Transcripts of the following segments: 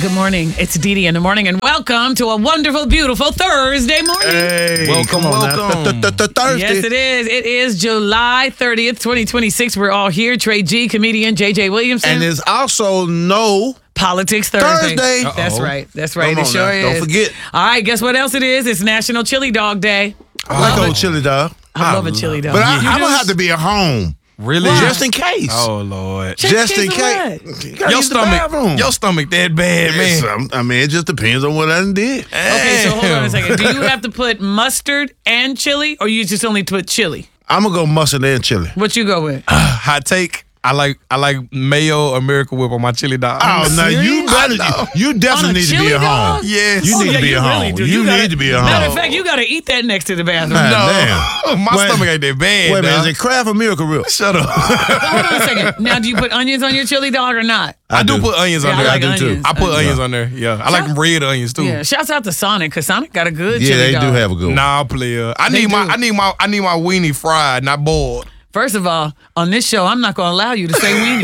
Good morning. It's Dee Dee in the morning, and welcome to a wonderful, beautiful Thursday morning. Hey, welcome. Thursday. Yes, it is. It is July 30th, 2026. We're all here. Trey G, comedian JJ Williamson. And there's also no Politics Thursday. Thursday. That's right. That's right. Come It on sure now. is. Don't forget. All right, guess what else it is? It's National Chili Dog Day. I like old chili dog. I love a chili dog. But You I'm do? going to have to be at home. Really? Why? Just in case. Oh, Lord. Just in of case. what? You gotta use the bathroom. Your stomach that bad, man. I mean, it just depends on what I done did. Okay, so hold on a second. Do you have to put mustard and chili, or you just only put chili? I'm going to go mustard and chili. What you go with? Hot take. I like mayo or Miracle Whip on my chili dog. Oh, no, you serious? better. You definitely need to chili be at dog? home. Yes. You need to be you at really home. do. You gotta- need to be at Matter of home. fact, you got to eat that next to the bathroom. Man, No. damn. My Wait. stomach ain't that bad. Wait a minute, dog. is it Kraft or Miracle Whip? Shut up. Hold on a second. Now, do you put onions on your chili dog or not? I do put onions Yeah, on I there. like I do too. onions. I put Onions. onions on there. Yeah. I like red onions too. Yeah, shouts out to Sonic, because Sonic got a good Yeah, chili they dog. do have a good one. Nah, player. I They need my do. I need my weenie fried, not boiled. First of all, on this show, I'm not going to allow you to say weenie.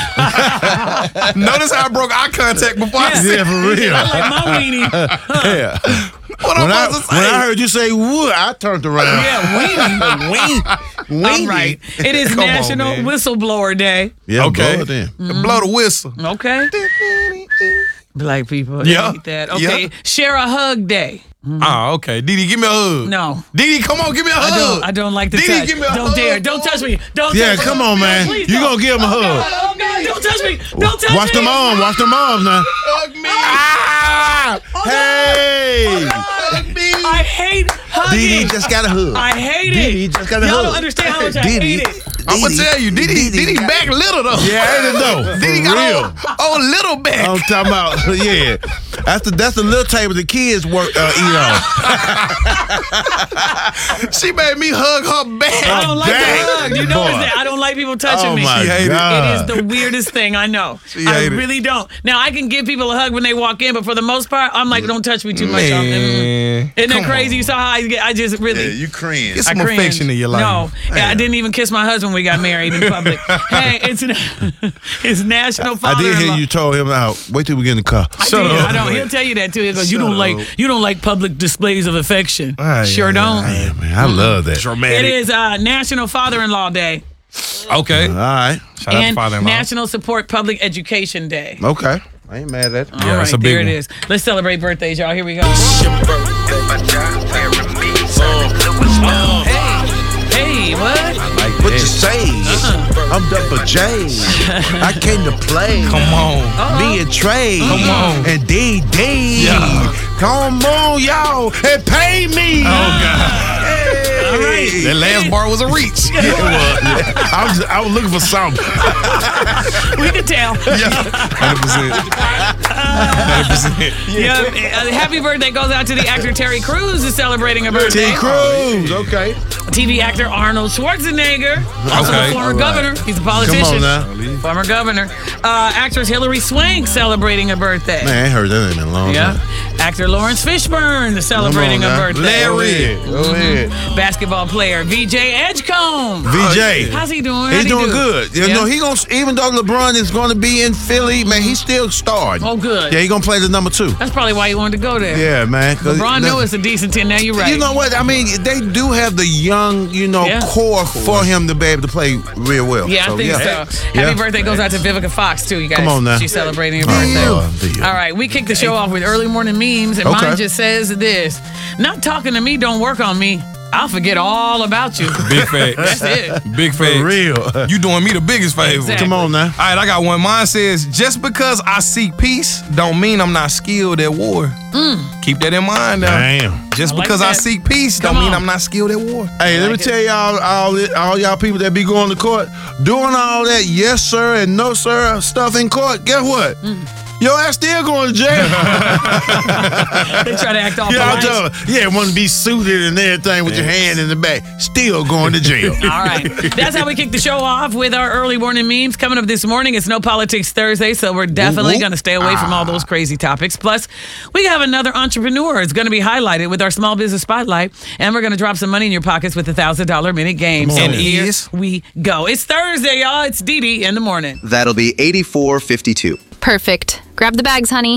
Notice how I broke eye contact before I said Yeah, for real. I like my weenie. Yeah. what I'm supposed to say. When I heard you say wood, I turned around. Yeah, weenie. All right. It is Come on, National man. Whistleblower Day. Yeah, Okay. blow it in. Blow the whistle. Okay. Black people. Yeah. Eat that. Okay. Yeah. Share a hug day. Ah, okay. Didi, give me a hug. No. Didi, come on, give me a hug. I don't like the Didi, touch. give me a Don't hug. dare. Don't touch me. Don't Yeah, touch come me. on, man. Please You don't. gonna give him a hug. Oh, God. Don't touch me. Don't touch Watch me. them arms. Watch them arms now. Hug me. Ah! Hey! Hug me. I hate hugging. Didi just got a hug. I hate Didi it. just got a Y'all hug. don't understand how much I Didi. hate it. I'm gonna tell you, Didi back little though. Yeah, ain't it though? Didi For got real. oh little back. I'm talking about, yeah. That's the little table the kids eat on. She made me hug her back. I don't like the dang. hug. You know Boy. that. I don't like people touching Oh me. my She hate it. God. It is the weirdest thing I know. She I hate it. really don't. Now I can give people a hug when they walk in, but for the most part, I'm like, don't touch me too much. Man, Isn't that come crazy? on. You saw how I just really. cringe. Get I some cringe. affection in your life. No, I didn't even kiss my husband when we got married in public. Hey, it's National I Father-in-Law. did hear you told him out. Wait till we get in the car. I Shut did. up. I don't. He'll tell you that too. He goes, you Shut don't up. like public displays of affection. Ah, Sure yeah, don't. Yeah, man, I love that. Dramatic. It is National Father-in-Law Day Okay. All right. Shout out to and father-in-law. National Support Public Education Day. Okay. I ain't mad at it. All Yeah, right, it's a big there one. it is. Let's celebrate birthdays, y'all. Here we go. Hey, what? Like What you that. say? I'm Double J. I came to play. Come on. Me and Trey. Come on. And D. Yeah. Come on, y'all. And pay me. Oh God. All right. That last bar was a reach. Yeah, it was. Yeah. I was looking for something. We can tell. Yeah. 100%. 100%. Yeah, happy birthday goes out to the actor Terry Crews, who's celebrating a birthday. T. Cruz. Okay. TV actor Arnold Schwarzenegger, also Okay. a former All right. governor. He's a Come politician. on now. Former governor. Actress Hillary Swank celebrating a birthday. Man, I ain't heard that in a long Yeah. time. Actor Lawrence Fishburne is Come on celebrating a now. birthday. Larry. Go ahead. Basketball player VJ Edgecombe. VJ. How's he doing? How'd He's he doing do? good. You Yeah? know, he gonna even though LeBron is going to be in Philly, man, he's still starring. Oh, good. Yeah, he gonna play the number 2. That's probably why he wanted to go there. Yeah, man. 'cause LeBron knew it's a decent team. Now you're right. You know what? I mean, they do have the young, Yeah. core for him to be able to play real well. Yeah, I think so. Yeah. Happy birthday goes out to Vivica Fox, too, you guys. Come on now. She's celebrating her Oh, birthday. yeah. All right, we kick the show off with early morning memes, and Okay. mine just says this. Not talking to me don't work on me. I'll forget all about you. Big facts. That's it. Big For facts. real. You doing me the biggest favor. Exactly. Come on now. All right, I got one. Mine says, just because I seek peace don't mean I'm not skilled at war. Keep that in mind now. Damn. Just I like because I that. seek peace Come don't mean on. I'm not skilled at war. Hey, let me like tell y'all, all y'all people that be going to court, doing all that yes sir and no sir stuff in court, guess what? Your ass still going to jail. They try to act all Yeah, I'm polite. telling you. Yeah, want to be suited and everything with your hand in the back. Still going to jail. All right. That's how we kick the show off with our early morning memes. Coming up this morning, it's No Politics Thursday, so we're definitely Whoop, whoop. going to stay away from all those crazy topics. Plus, we have another entrepreneur. It's going to be highlighted with our small business spotlight, and we're going to drop some money in your pockets with the $1,000 minute game. Come So on. And here is? we go. It's Thursday, y'all. It's Dee Dee in the morning. That'll be 84.52. Perfect. Grab the bags, honey.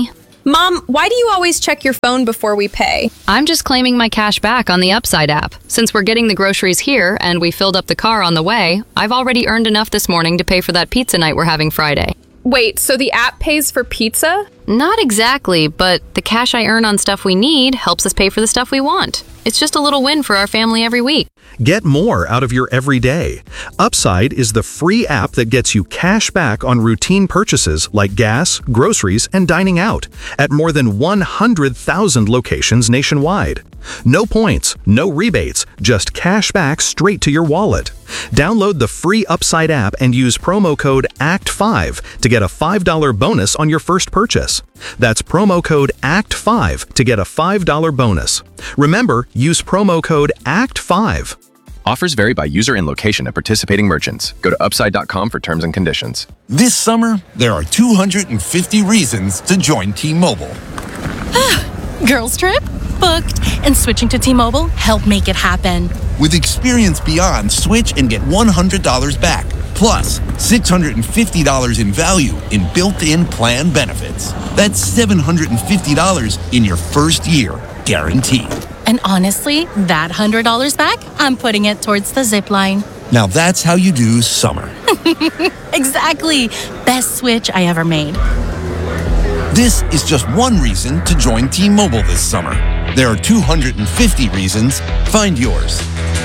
Mom, why do you always check your phone before we pay? I'm just claiming my cash back on the Upside app. Since we're getting the groceries here and we filled up the car on the way, I've already earned enough this morning to pay for that pizza night we're having Friday. Wait, so the app pays for pizza? Not exactly, but the cash I earn on stuff we need helps us pay for the stuff we want. It's just a little win for our family every week. Get more out of your everyday. Upside is the free app that gets you cash back on routine purchases like gas, groceries, and dining out at more than 100,000 locations nationwide. No points, no rebates, just cash back straight to your wallet. Download the free Upside app and use promo code ACT5 to get a $5 bonus on your first purchase. That's promo code ACT5 to get a $5 bonus. Remember, use promo code ACT5. Offers vary by user and location at participating merchants. Go to upside.com for terms and conditions. This summer, there are 250 reasons to join T-Mobile. Girls trip? Booked. And switching to T-Mobile helped make it happen. With Experience Beyond, switch and get $100 back. Plus, $650 in value in built-in plan benefits. That's $750 in your first year, guaranteed. And honestly, that $100 back, I'm putting it towards the zip line. Now that's how you do summer. Exactly. Best switch I ever made. This is just one reason to join T-Mobile this summer. There are 250 reasons. Find yours.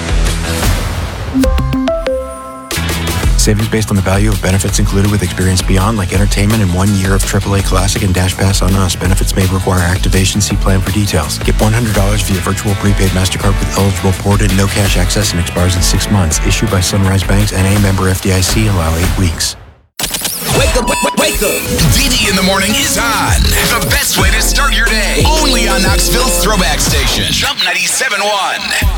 Savings based on the value of benefits included with Experience Beyond, like entertainment and 1 year of AAA Classic and Dash Pass on Us. Benefits may require activation. See plan for details. Get $100 via virtual prepaid MasterCard with eligible ported, no cash access, and expires in 6 months. Issued by Sunrise Banks, N.A. member FDIC. Allow 8 weeks. Wake up, wake up. DD in the morning is on. The best way to start your day. Only on Knoxville's Throwback Station. Jump 97.1.